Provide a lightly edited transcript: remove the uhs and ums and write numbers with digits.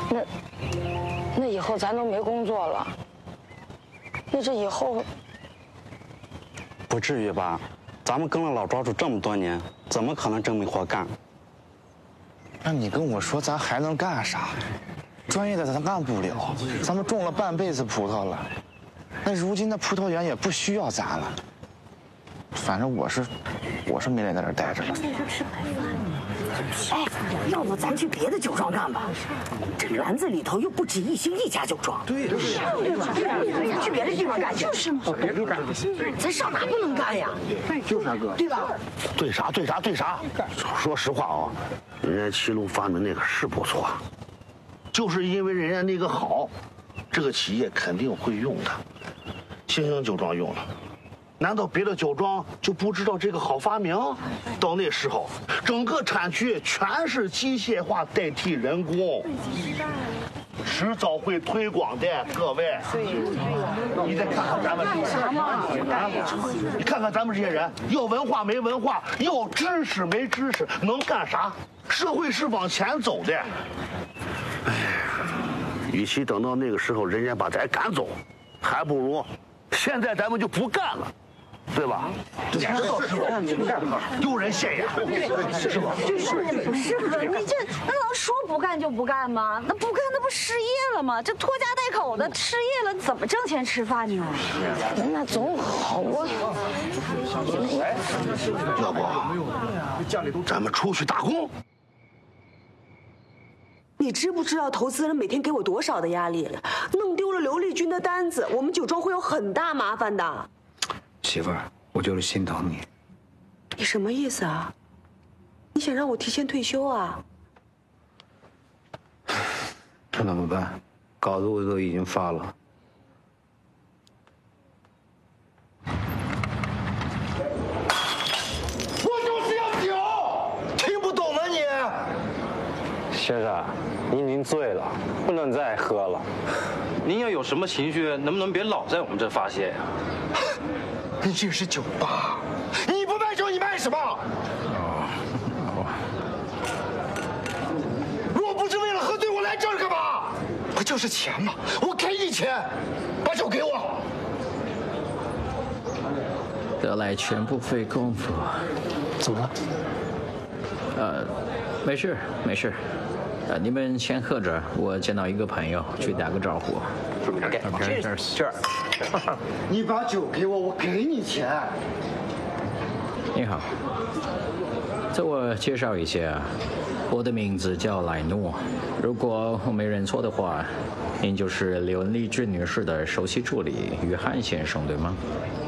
那以后咱都没工作了，那这以后不至于吧？咱们跟了老庄主这么多年，怎么可能真没活干？ 那你跟我说咱还能干啥？专业的咱干不了，咱们种了半辈子葡萄了，那如今那葡萄园也不需要咱了。反正我是没脸在这儿待着了。 哎，要不咱去别的酒庄干吧？这园子里头又不止一星一家酒庄。对，咱去别的地方干去。就是嘛，别地干。咱上哪不能干呀？ 就是啊，哥。 对吧？ 对啥？说实话啊，人家齐鲁发明那个是不错，就是因为人家那个好，这个企业肯定会用的。星星酒庄用了。难道别的酒庄就不知道这个好发明？到那时候，整个产区全是机械化代替人工，迟早会推广的。各位，你再看看咱们这些人，你看看咱们这些人，要文化没文化，要知识没知识，能干啥？社会是往前走的。哎，与其等到那个时候人家把咱赶走，还不如现在咱们就不干了。对吧？简直倒是丢人现眼，是吧？ 不是哥，你这那能说不干就不干吗？那不干那不失业了吗？这拖家带口的失业了，怎么挣钱吃饭呢？ 那总好啊。 要不咱们出去打工？ 你知不知道投资人每天给我多少的压力了？弄丢了刘丽君的单子，我们酒庄会有很大麻烦的。 媳妇儿，我就是心疼你。 你什么意思啊？你想让我提前退休啊？ 这怎么办？稿子我都已经发了。 我就是要酒，听不懂吗你？ 先生，您醉了，不能再喝了。您要有什么情绪，能不能别老在我们这发泄呀？ 这是酒吧，你不卖酒，你卖什么？若不是为了喝醉，我来这儿干嘛？不就是钱吗？我给你钱，把酒给我。 得来全不费功夫。 怎么了？没事。你们先喝着，我见到一个朋友，去打个招呼。 这儿。你把酒给我，我给你钱。 你好，自我介绍一下，我的名字叫莱诺。如果我没认错的话，您就是刘丽君女士的首席助理约翰先生，对吗？